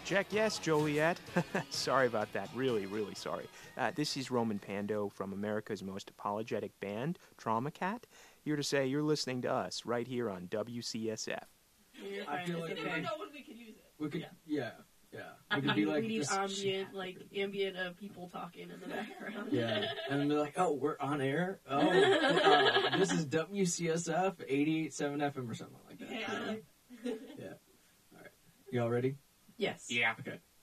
Check yes, Joliet. Sorry about that. Really, really sorry. This is Roman Pando from America's most apologetic band, Trauma Cat, here to say you're listening to us right here on WCSF. I feel like You never know when we could use it. we could, yeah. I We could be like we need this- ambient people talking in the background. Yeah, and they're like, "Oh, we're on air. Oh, this is WCSF 88.7 FM or something like that." Yeah. Yeah. All right. Y'all ready? Yes. Yeah. Okay.